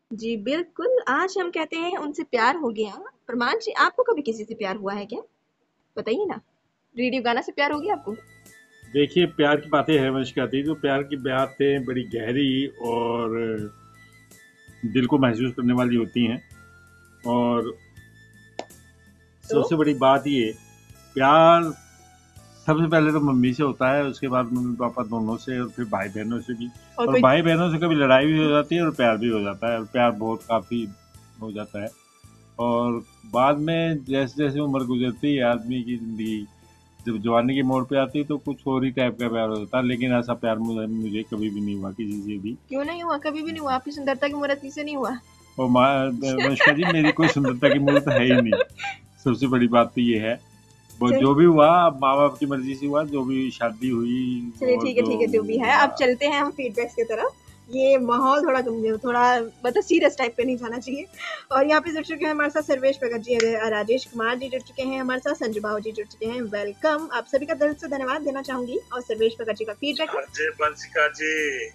जी बिल्कुल, आज हम कहते हैं उनसे प्यार हो गया। प्रमाण जी, आपको कभी किसी से प्यार हुआ है क्या? बताइए ना। रेडियो गाना से प्यार हो गया आपको? देखिए, प्यार की बातें है वंश कहती तो प्यार की बातें बड़ी गहरी और दिल को महसूस करने वाली होती हैं। और तो सबसे बड़ी बात ये, प्यार सबसे पहले तो मम्मी से होता है, उसके बाद मम्मी पापा दोनों से, और फिर भाई बहनों से भी। और और कोई भाई बहनों से कभी लड़ाई भी हो जाती है और प्यार भी हो जाता है, और प्यार बहुत काफ़ी हो जाता है। और बाद में जैसे जैसे उम्र गुजरती है आदमी की ज़िंदगी, जब जवानी की मोड़ पे आती है तो कुछ और ही टाइप का प्यार हो जाता है। लेकिन ऐसा प्यार मुझे मुझे कभी भी नहीं हुआ किसी से भी। क्यों नहीं हुआ? कभी भी नहीं हुआ? आपकी सुंदरता की मूर्ति से नहीं हुआ? और वंशिका जी, मेरी कोई सुंदरता की मूर्त है ही नहीं। सबसे बड़ी बात तो ये है। वो जो भी हुआ माँ बाप की मर्जी से हुआ, जो भी शादी हुई। चलिए और ठीक है, जो भी है। हुआ। अब चलते हैं हम फीडबैक्स की तरफ। ये माहौल थोड़ा मतलब सीरियस टाइप पे नहीं जाना चाहिए। और यहाँ पे जुड़ चुके हैं हमारे साथ सर्वेश भगत जी, राजेश कुमार जी जुड़ चुके हैं हमारे साथ, संजू बाबू जी जुड़ चुके हैं। वेलकम, आप सभी का दिल से धन्यवाद देना चाहूंगी। और सर्वेश भगत जी का फीडबैक है। आरजे वंशिका जी,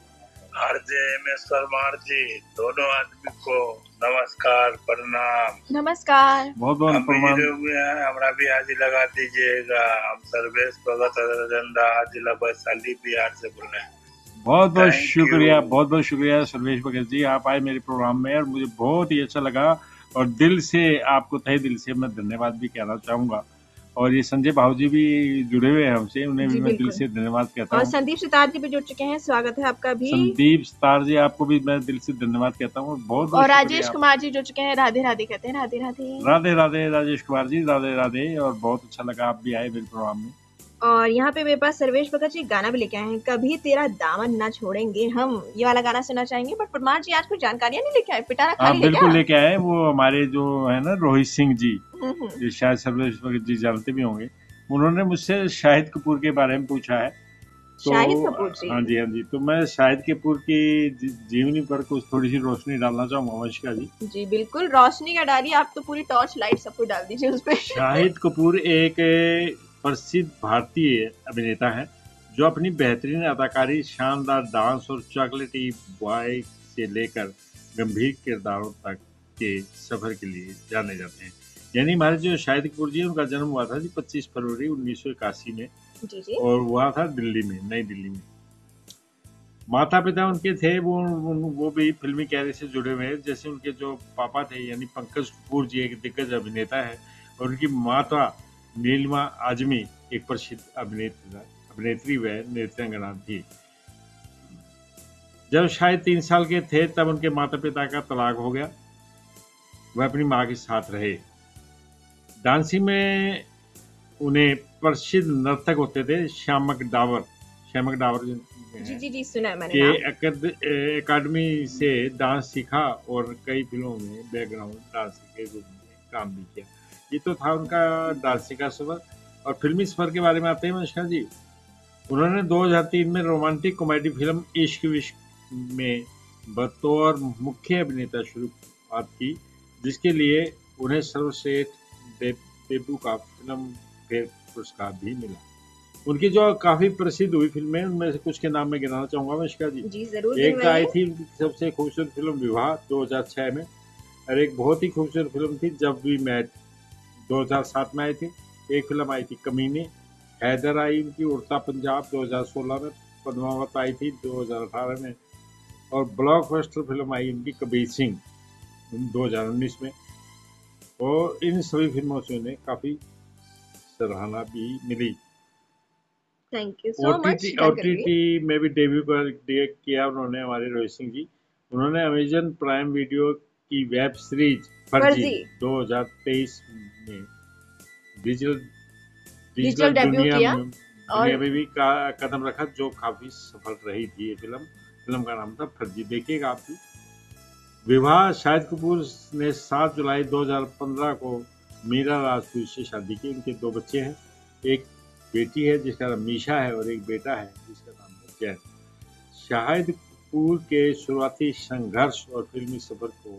आरजे एमएस परमार जी, दोनों आदमी को नमस्कार, प्रणाम। नमस्कार। बहुत बहुत हम भी प्रमाण। जुड़े हुए हैं, हमारा भी हाजिर लगा दीजिएगा। हम सर्वेश भगत रजंदा, जिला वैशाली, बिहार से बोल रहे हैं। बहुत बहुत थैंक यू। शुक्रिया, बहुत बहुत शुक्रिया सर्वेश भगत जी, आप आए मेरे प्रोग्राम में और मुझे बहुत ही अच्छा लगा। और दिल से आपको तहे दिल से मैं धन्यवाद भी कहना चाहूँगा। और ये संजय भाऊ जी भी जुड़े हुए हैं हमसे, उन्हें भी जी मैं दिल बिल्कुल। से धन्यवाद कहता और हूँ। संदीप सितार जी भी जुड़ चुके हैं, स्वागत है आपका भी। संदीप स्टार जी, आपको भी मैं दिल से धन्यवाद कहता हूँ, बहुत बहुत और राजेश शुक्रिया आप। कुमार जी जुड़ चुके हैं, राधे राधे कहते हैं, राधे राधे। राधे राधे राजेश कुमार जी, राधे राधे। और बहुत अच्छा लगा आप भी आए मेरे प्रोग्राम में। और यहाँ पे मेरे पास सर्वेश भगत जी गाना भी लेके आए हैं, कभी तेरा दामन ना छोड़ेंगे हम। ये वाला गाना सुनना चाहेंगे। बट परमार जी आज कुछ जानकारियां नहीं लेके आए, पिटारा हाँ खाली है क्या? बिल्कुल लेके आए, वो हमारे जो है ना रोहित सिंह जी, हम्म। ये शायद सर्वेश भगत जी जानते भी होंगे। उन्होंने मुझसे शाहिद कपूर के बारे में पूछा है। तो शाहिद कपूर जी। हाँ जी, हाँ जी, तो मैं शाहिद कपूर की जीवनी पर कुछ थोड़ी सी रोशनी डालना चाहूँगा वंशिका जी। जी बिल्कुल, रोशनी का डालिए, आप तो पूरी टॉर्च लाइट सब कुछ डाल दीजिए उस पे। शाहिद कपूर एक प्रसिद्ध भारतीय अभिनेता है जो अपनी बेहतरीन अदाकारी, शानदार डांस और चॉकलेटी बॉय से लेकर गंभीर किरदारों तक के सफर के लिए जाने जाते हैं। यानी हमारे जो शाहिद कपूर जी हैं, उनका जन्म हुआ था जी 25 फरवरी 1981 में। जी जी। और हुआ था दिल्ली में, नई दिल्ली में। माता पिता उनके थे वो भी फिल्मी कैरियर से जुड़े हुए हैं। जैसे उनके जो पापा थे यानी पंकज कपूर जी एक दिग्गज अभिनेता है, और उनकी माता नीलिमा आजमी एक प्रसिद्ध अभिनेत्री व नृत्यांगना थी। जब शायद 3 साल के थे तब उनके माता पिता का तलाक हो गया। वह अपनी माँ के साथ रहे। डांसिंग में उन्हें प्रसिद्ध नर्तक होते थे श्यामक डावर जी जी जी, सुना है मैंने के नाम। एकेडमी से डांस सीखा और कई फिल्मों में बैकग्राउंड डांसर के रूप में काम भी किया। ये तो था उनका डांसिंग का सफर। और फिल्मी सफर के बारे में आते हैं वंशिका जी। उन्होंने 2003 में रोमांटिक कॉमेडी फिल्म इश्क विश्क में बतौर मुख्य अभिनेता शुरुआत की, जिसके लिए उन्हें सर्वश्रेष्ठ डेब्यू का फिल्म फेयर पुरस्कार भी मिला। उनकी जो काफी प्रसिद्ध हुई फिल्में, उनमें से कुछ के नाम मैं गिनाना चाहूंगा वंशिका जी। जी जरूर एक तो आई गिनवाइए। थी उनकी सबसे खूबसूरत फिल्म विवाह 2006 में। और एक बहुत ही खूबसूरत फिल्म थी जब वी मेट 2007 में आई थी। एक फिल्म आई थी कमीने। हैदर आई उनकी उड़ता पंजाब 2016 में। पद्मावत आई थी 2018 में। और ब्लॉकबस्टर फिल्म आई उनकी कबीर सिंह 2019 में। और इन सभी फिल्मों से उन्हें काफी सराहना भी मिली। Thank you so much, done कर लिए। ओटीटी में भी डेब्यू किया उन्होंने, हमारे रोहित सिंह जी। उन्होंने अमेजन प्राइम वीडियो की वेब सीरीज फर्जी फर्जी 2023 में डिजिटल डिजिटल डिजिटल डेब्यू किया। और दुनिया में भी कदम रखा, जो काफी सफल रही थी ये फिल्म का नाम था फर्जी। देखिएगा आप भी। विवाह शाहिद कपूर ने 7 जुलाई 2015 को मीरा राजपूत से शादी की। उनके 2 बच्चे हैं। एक बेटी है जिसका नाम मीशा है और एक बेटा है जिसका नाम है जैन। शाहिद कपूर के शुरुआती संघर्ष और फिल्मी सफर को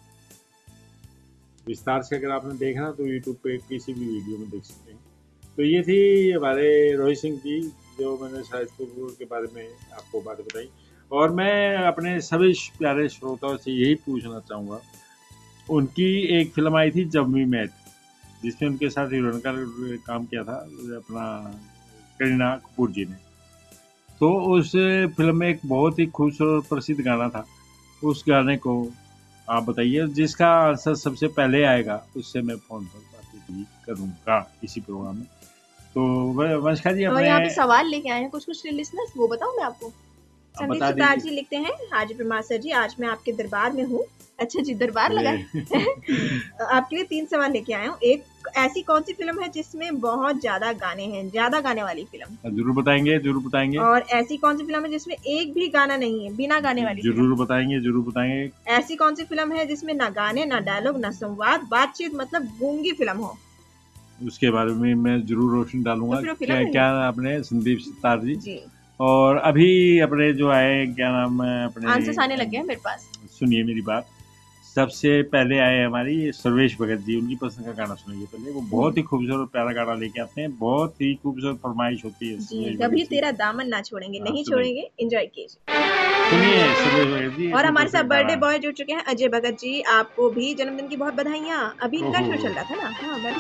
विस्तार से अगर आपने देखना तो यूट्यूब पे किसी भी वीडियो में देख सकते हैं। तो ये थी हमारे रोहित सिंह जी, जो मैंने शाहिद कपूर के बारे में आपको बातें बताई। और मैं अपने सभी प्यारे श्रोताओं से यही पूछना चाहूँगा, उनकी एक फिल्म आई थी जब वी मेट, जिसमें उनके साथ हीरोइन का काम किया था अपना करीना कपूर जी ने। तो उस फिल्म में एक बहुत ही खूबसूरत प्रसिद्ध गाना था, उस गाने को आप बताइए, जिसका आंसर सबसे पहले आएगा उससे मैं फोन पर बात भी करूँगा इसी प्रोग्राम में। तो वंशिका जी और अपने यहाँ पे सवाल लेके आए हैं कुछ लिसनर्स, वो बताऊं मैं आपको। संदीप बता सितार दीजिए। जी लिखते हैं, हाजी प्रमार सर जी, आज मैं आपके दरबार में हूँ। अच्छा जी, दरबार लगा है। आपके लिए 3 सवाल लेके आया हूँ। एक, ऐसी कौन सी फिल्म है जिसमें बहुत ज्यादा गाने हैं, ज्यादा गाने वाली फिल्म? जरूर बताएंगे, जरूर बताएंगे। और ऐसी कौन सी फिल्म है जिसमें एक भी गाना नहीं है, बिना गाने वाली फिल्म? जरूर बताएंगे, जरूर बताएंगे। ऐसी कौन सी फिल्म है जिसमें ना गाने, ना डायलॉग, ना संवाद, बातचीत, मतलब गूंगी फिल्म हो? उसके बारे में मैं जरूर रोशनी डालूंगा। तो फिर क्या फिल्म क्या आपने संदीप सितार जी जी, और अभी अपने जो आए, क्या नाम है अपने, आंसर्स आने लग गए हैं मेरे पास। सुनिए मेरी बात। सबसे पहले आए हमारी सर्वेश भगत जी, उनकी पसंद का गाना सुनिए पहले। वो बहुत ही खूबसूरत प्यारा गाना लेके आते हैं, बहुत ही खूबसूरत फरमाइश होती है जी, सर्वेश भगत कभी जी। तेरा दामन ना छोड़ेंगे, हाँ, नहीं सुनिए। छोड़ेंगे, एंजॉय कीजिए। सुनिए सर्वेश भगत जी और अपनी हमारे साथ पसंद का बर्थडे गाना। बॉय जुड़ चुके हैं, अजय भगत जी, आपको भी जन्मदिन की बहुत बधाइयाँ। अभी इनका ओहो। शो चल रहा था ना, हाँ मैं भी